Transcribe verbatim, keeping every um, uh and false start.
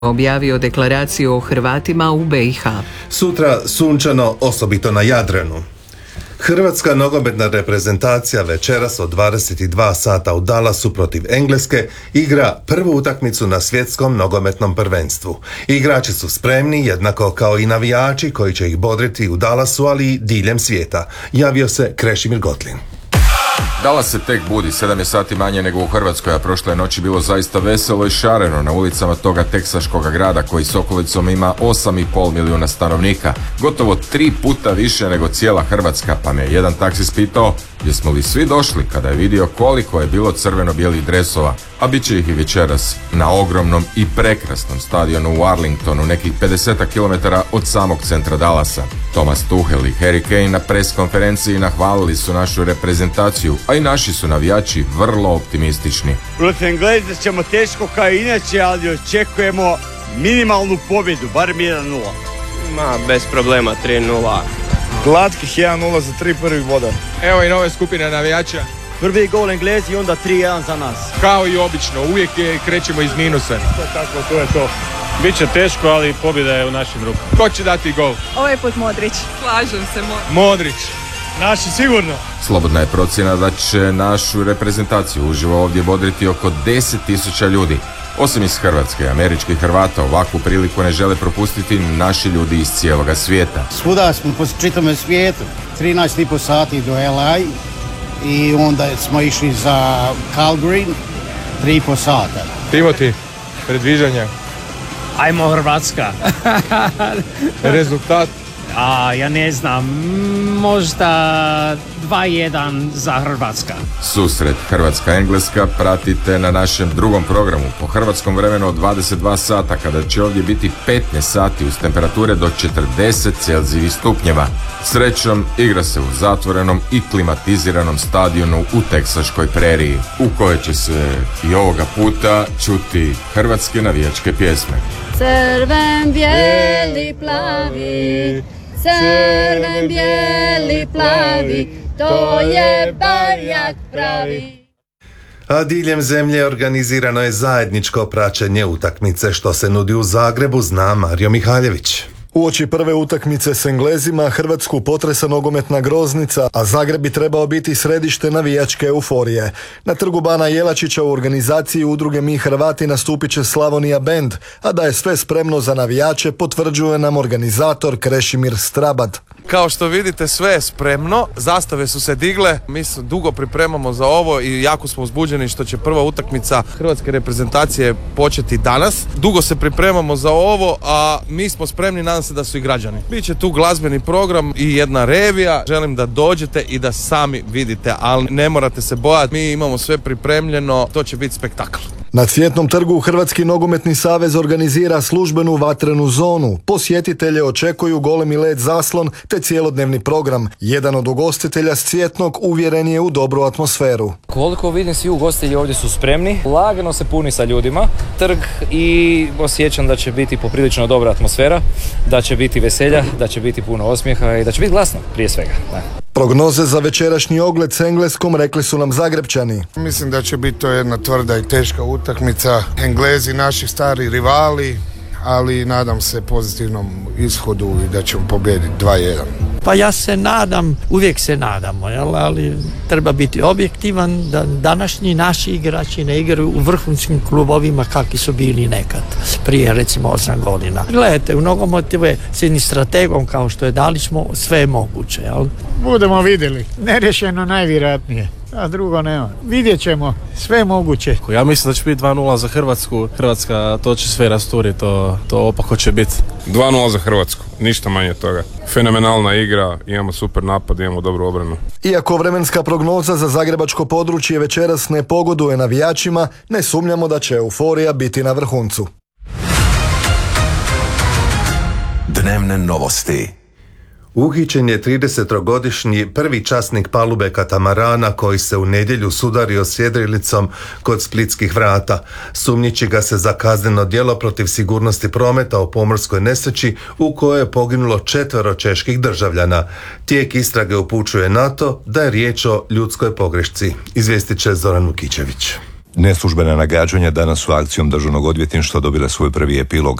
objavio deklaraciju o Hrvatima u be i ha. Sutra sunčano, osobito na Jadranu. Hrvatska nogometna reprezentacija večeras od dvadeset dva sata u Dallasu protiv Engleske igra prvu utakmicu na svjetskom nogometnom prvenstvu. Igrači su spremni, jednako kao i navijači koji će ih bodriti u Dallasu, ali i diljem svijeta. Javio se Krešimir Gotlin. Dallas se tek budi, sedam je sati manje nego u Hrvatskoj, a prošle noći bilo zaista veselo i šareno na ulicama toga teksaškog grada koji s okolicom ima osam i pol milijuna stanovnika. Gotovo tri puta više nego cijela Hrvatska, pa me jedan taksist pitao jesmo li svi došli kada je vidio koliko je bilo crveno-bijelih dresova, a bit će ih i večeras na ogromnom i prekrasnom stadionu u Arlingtonu, nekih pedeset kilometara od samog centra Dallasa. Thomas Tuchel i Harry Kane na pres konferenciji nahvalili su našu reprezentaciju, a i naši su navijači vrlo optimistični. Protiv Engleza ćemo teško kao inače, ali očekujemo minimalnu pobjedu, barem jedan nula. Ma, bez problema, tri nula. Glatkih jedan nula za tri prvih boda. Evo i nove skupine navijača. Prvi gol Englezi i onda tri jedan za nas. Kao i obično, uvijek je, krećemo iz minusa. To je tako, to je to. Biće teško, ali pobjeda je u našim rukama. Ko će dati gol? Ovaj put Modrić. Slažem se, Modrić. Modrić. Naši sigurno. Slobodna je procjena da će našu reprezentaciju uživo ovdje bodriti oko deset tisuća ljudi. Osim iz Hrvatske, američkih Hrvata ovakvu priliku ne žele propustiti naši ljudi iz cijeloga svijeta. Svuda smo po čitavom svijetu, trinaest i pol sati do el a i onda smo išli za Calgary, tri i pol sata. Timoti, predviđanja. Ajmo Hrvatska. Rezultat? A, ja ne znam, možda dva jedan za Hrvatska. Susret Hrvatska-Engleska pratite na našem drugom programu po hrvatskom vremenu od dvadeset dva sata, kada će ovdje biti petnaest sati uz temperature do četrdeset celzijevih stupnjeva. Srećom, igra se u zatvorenom i klimatiziranom stadionu u teksaškoj preriji, u kojoj će se i ovoga puta čuti hrvatske navijačke pjesme. Crven, bijeli, plavi, crven, bijeli, plavi, to je barjak pravi. A diljem zemlje organizirano je zajedničko praćenje utakmice, što se nudi u Zagrebu, zna Mario Mihaljević. Uoči prve utakmice s Englezima Hrvatsku potresa nogometna groznica, a Zagreb bi trebao biti središte navijačke euforije. Na trgu Bana Jelačića u organizaciji udruge Mi Hrvati nastupit će Slavonija Band, a da je sve spremno za navijače potvrđuje nam organizator Krešimir Strabad. Kao što vidite, sve je spremno, zastave su se digle, mi se dugo pripremamo za ovo i jako smo uzbuđeni što će prva utakmica hrvatske reprezentacije početi danas. Dugo se pripremamo za ovo, a mi smo spremni, nadam se da su i građani. Biće tu glazbeni program i jedna revija, želim da dođete i da sami vidite, ali ne morate se bojati, mi imamo sve pripremljeno, to će biti spektakl. Na Cvjetnom trgu Hrvatski nogometni savez organizira službenu vatrenu zonu. Posjetitelje očekuju golemi led zaslon te cijelodnevni program. Jedan od ugostitelja s Cvjetnog uvjeren je u dobru atmosferu. Koliko vidim, svi ugostitelji ovdje su spremni, lagano se puni sa ljudima trg i osjećam da će biti poprilično dobra atmosfera, da će biti veselja, da će biti puno osmijeha i da će biti glasno prije svega. Da. Prognoze za večerašnji ogled s Engleskom rekli su nam Zagrebčani. Mislim da će biti to jedna tvrda i teška utakmica. Englezi naši stari rivali, ali nadam se pozitivnom ishodu i da ćemo pobijediti dva jedan. Pa ja se nadam, uvijek se nadamo, jel? Ali treba biti objektivan da današnji naši igrači ne igraju u vrhunskim klubovima kakvi su bili nekad, prije recimo osam godina. Gledajte, u nogometu je s jednim strategom kao što je dali smo, sve je moguće, jel? Budemo vidjeli, nerješeno najvjerojatnije. A drugo nema. Vidjet ćemo, sve je moguće. Ja mislim da će biti dva nula za Hrvatsku. Hrvatska to će sve rasturiti, to, to opako će biti. dva nula za Hrvatsku, ništa manje od toga. Fenomenalna igra, imamo super napad, imamo dobru obranu. Iako vremenska prognoza za zagrebačko područje večeras ne pogoduje navijačima, ne sumnjamo da će euforija biti na vrhuncu. Dnevne novosti. Uhićen je tridesetogodišnji prvi časnik palube katamarana koji se u nedjelju sudario s jedrilicom kod splitskih vrata. Sumnjiči ga se za kazneno djelo protiv sigurnosti prometa u pomorskoj nesreći u kojoj je poginulo četvero čeških državljana. Tijek istrage upućuje na to da je riječ o ljudskoj pogrešci, izvijestit će Zoran Vukićević. Neslužbena nagađanja danas su akcijom Državnog odvjetništva dobile svoj prvi epilog.